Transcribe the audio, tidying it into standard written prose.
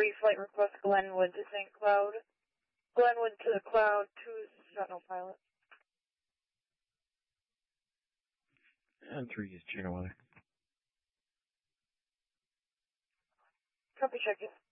flight request Glenwood to St. Cloud. Glenwood to the Cloud 2 Sentinel pilot. And 3 is Juno weather. Copy, check it.